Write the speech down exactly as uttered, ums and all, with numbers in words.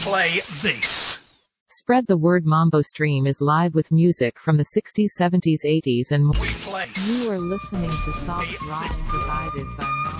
play this. Spread the Word Mambo Stream is live with music from the sixties, seventies, eighties and more. We play. You are listening to soft rock provided by